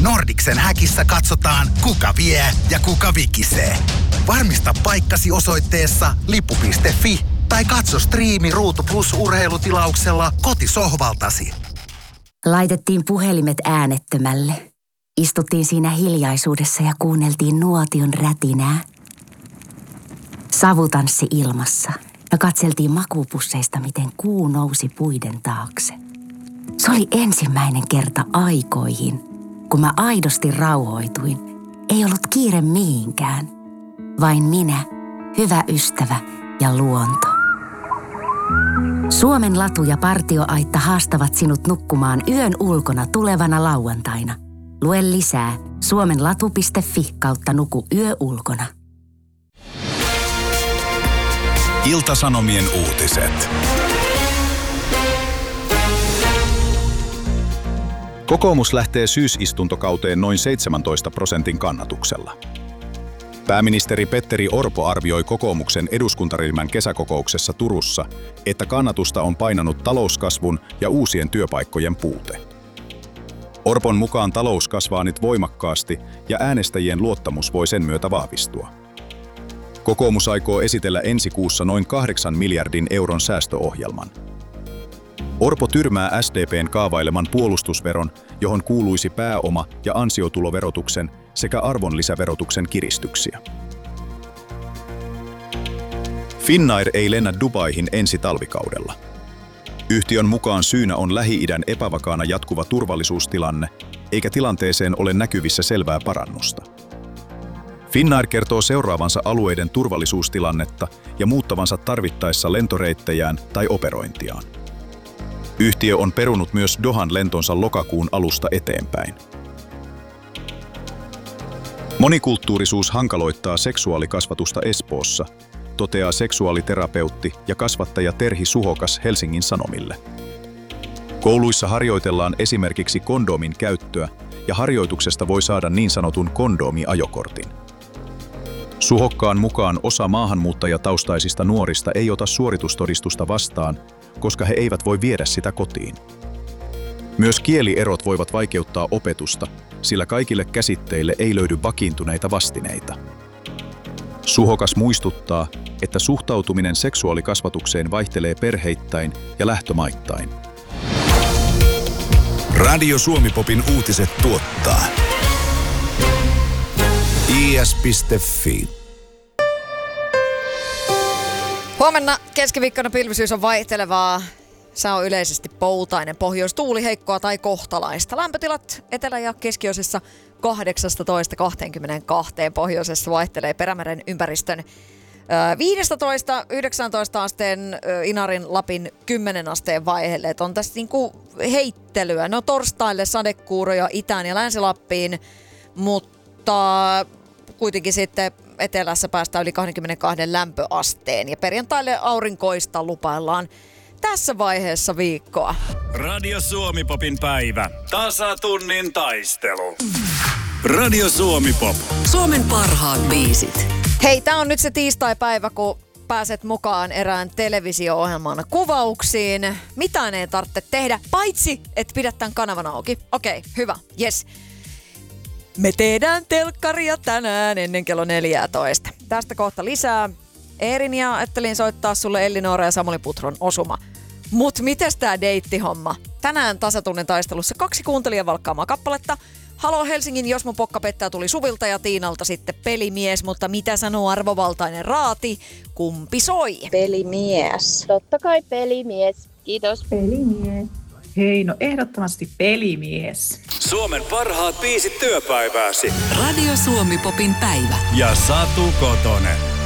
Nordicsen häkissä katsotaan, kuka vie ja kuka vikisee. Varmista paikkasi osoitteessa lippu.fi tai katso striimi Ruutu Plus -urheilutilauksella kotisohvaltasi. Laitettiin puhelimet äänettömälle. Istuttiin siinä hiljaisuudessa ja kuunneltiin nuotion rätinää. Savutanssi ilmassa ja katseltiin makuupusseista, miten kuu nousi puiden taakse. Se oli ensimmäinen kerta aikoihin, kun mä aidosti rauhoituin. Ei ollut kiire mihinkään. Vain minä, hyvä ystävä ja luonto. Suomen latu ja partioaitta haastavat sinut nukkumaan yön ulkona tulevana lauantaina. Lue lisää suomenlatu.fi/nuku yö ulkona. Ilta-Sanomien uutiset. Kokoomus lähtee syysistuntokauteen noin 17% kannatuksella. Pääministeri Petteri Orpo arvioi kokoomuksen eduskuntaryhmän kesäkokouksessa Turussa, että kannatusta on painanut talouskasvun ja uusien työpaikkojen puute. Orpon mukaan talous kasvaa nyt voimakkaasti ja äänestäjien luottamus voi sen myötä vahvistua. Kokoomus aikoo esitellä ensi kuussa noin 8 miljardin euron säästöohjelman. Orpo tyrmää SDP:n kaavaileman puolustusveron, johon kuuluisi pääoma- ja ansiotuloverotuksen sekä arvonlisäverotuksen kiristyksiä. Finnair ei lennä Dubaihin ensi talvikaudella. Yhtiön mukaan syynä on Lähi-idän epävakaana jatkuva turvallisuustilanne, eikä tilanteeseen ole näkyvissä selvää parannusta. Finnair kertoo seuraavansa alueiden turvallisuustilannetta ja muuttavansa tarvittaessa lentoreittejään tai operointiaan. Yhtiö on perunut myös Dohan lentonsa lokakuun alusta eteenpäin. Monikulttuurisuus hankaloittaa seksuaalikasvatusta Espoossa, toteaa seksuaaliterapeutti ja kasvattaja Terhi Suhokas Helsingin Sanomille. Kouluissa harjoitellaan esimerkiksi kondoomin käyttöä ja harjoituksesta voi saada niin sanotun kondoomiajokortin. Suhokkaan mukaan osa maahanmuuttajataustaisista nuorista ei ota suoritustodistusta vastaan, koska he eivät voi viedä sitä kotiin. Myös kielierot voivat vaikeuttaa opetusta, sillä kaikille käsitteille ei löydy vakiintuneita vastineita. Suhokas muistuttaa, että suhtautuminen seksuaalikasvatukseen vaihtelee perheittäin ja lähtömaittain. Radio Suomi-popin uutiset tuottaa is.fi. Huomenna keskiviikkona pilvisyys on vaihtelevaa. Sää on yleisesti poutainen, pohjoistuuli heikkoa tai kohtalaista. Lämpötilat etelä- ja keskiosissa 18-22, pohjoisessa vaihtelee Perämeren ympäristön 15-19 asteen, Inarin, Lapin 10 asteen vaiheelle. On tässä niinku heittelyä. No torstaille sadekuuroja Itään ja Länsi-Lappiin, mutta kuitenkin sitten etelässä päästään yli 22 lämpöasteen. Ja perjantaille aurinkoista lupaillaan tässä vaiheessa viikkoa. Radio Suomi-popin päivä. Tasatunnin taistelu. Radio Suomi-pop. Suomen parhaat biisit. Hei, tää on nyt se tiistai-päivä, kun pääset mukaan erään televisio-ohjelman kuvauksiin. Mitään ei tarvitse tehdä, paitsi et pidä tämän kanavan auki. Okei, hyvä, yes. Me tehdään telkkaria tänään ennen kello 14. Tästä kohta lisää. Eerin ja ajattelin soittaa sulle Elli-Noora ja Samuli Putron osuma. Mut mites tää deittihomma? Tänään tasatunnin taistelussa 2 kuuntelijan valkkaamaa kappaletta. Halo Helsingin Josmo Pokka-Pettää tuli Suvilta ja Tiinalta sitten Pelimies, mutta mitä sanoo arvovaltainen Raati? Kumpi soi? Pelimies. Totta kai Pelimies. Kiitos. Pelimies. Hei, no ehdottomasti Pelimies. Suomen parhaat biisit työpäivääsi. Radio Suomi-popin päivä. Ja Satu Kotonen.